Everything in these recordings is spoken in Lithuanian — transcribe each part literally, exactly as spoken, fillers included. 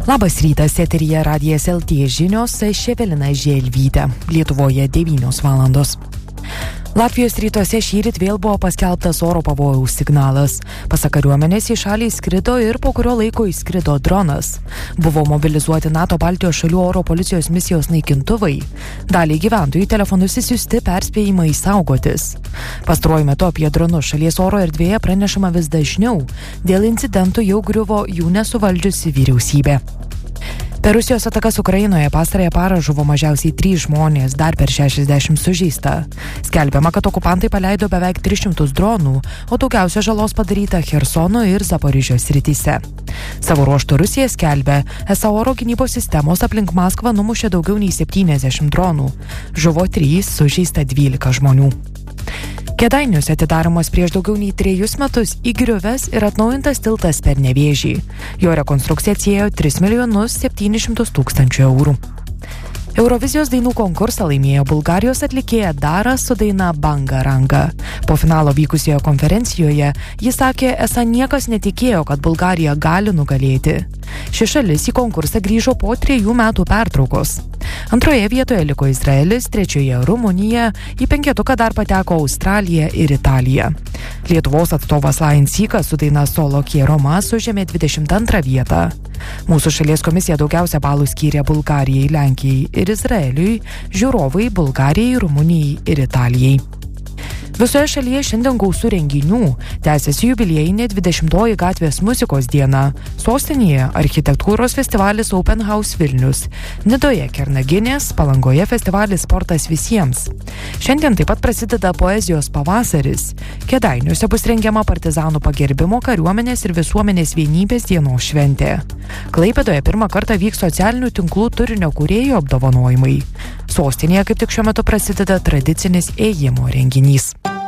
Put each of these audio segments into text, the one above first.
Labas rytas, eteryje Radijas L T žinios, aš Evelina Želvytė. Lietuvoje devynios valandos. Latvijos rytuose šįryt vėl buvo paskelbtas oro pavojaus signalas. Pasak kariuomenės į šalį įskrido ir po kurio laiko įskrido dronas. Buvo mobilizuoti NATO Baltijos šalių oro policijos misijos naikintuvai. Daliai gyventojų telefonus išsiųsti perspėjimai saugotis. Pastaruoju metu apie dronus šalies oro erdvėje pranešama vis dažniau. Dėl incidentų jau griuvo jų nesuvaldžiusi vyriausybė. Per Rusijos atakas Ukrainoje pastarąją parą žuvo mažiausiai trys žmonės, dar per šešiasdešimt sužeista. Skelbiama, kad okupantai paleido beveik tris šimtus dronų, o daugiausia žalos padaryta Chersono ir Zaporižės srityse. Savo ruožtu Rusija skelbia, esą oro gynybos sistemos aplink Maskvą numušė daugiau nei septyniasdešimt dronų. Žuvo trys, sužeista dvylika žmonių. Kėdainiuose atidaromas prieš daugiau nei trejus metus įgriuvęs ir atnaujintas tiltas per Nevėžį. Jo rekonstrukcija atsiėjo tris milijonus septynis šimtus tūkstančių eurų. Eurovizijos dainų konkursą laimėjo Bulgarijos atlikėja Dara su daina Banga Ranga. Po finalo vykusioje konferencijoje jis sakė, esą niekas netikėjo, kad Bulgarija gali nugalėti. Ši šalis į konkursą grįžo po trejų metų pertraukos. Antroje vietoje liko Izraelis, trečioje Rumunija, į penketuką dar pateko Australija ir Italija. Lietuvos atstovas Lain Sykas su daina Solo Quiero Más užėmė dvidešimt antrą vietą. Mūsų šalies komisija daugiausia balų skyrė Bulgarijai, Lenkijai ir Izraeliui, žiūrovai Bulgarijai, Rumunijai ir Italijai. Visoje šalyje šiandien gausų renginių. Tęsiasi jubiliejinė dvidešimtoji gatvės muzikos diena. Sostinėje architektūros festivalis Open House Vilnius. Nidoje Kernaginės, Palangoje festivalis Sportas visiems. Šiandien taip pat prasideda poezijos pavasaris. Kėdainiuose bus rengiama partizanų pagerbimo, kariuomenės ir visuomenės vienybės dienos šventė. Klaipėdoje pirmą kartą vyks socialinių tinklų turinio kūrėjų apdovanojimai. Sostinėje kaip tik šiuo metu prasideda tradicinis ėjimo renginys.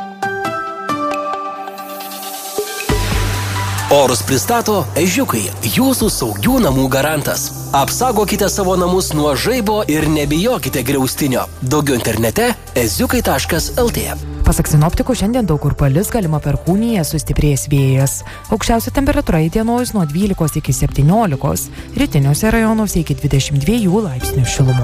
Orus pristato Ežiukai, jūsų saugių namų garantas. Apsaugokite savo namus nuo žaibo ir nebijokite griaustinio. Daugiau internete eziukai taškas el tė. Pasak sinoptikų, šiandien daug kur palis, galima perkūnija, sustiprės vėjas. Aukščiausia temperatūra įdienojus nuo dvylikos iki septyniolikos, rytiniuose rajonuose iki dvidešimt dviejų laipsnių šilumos.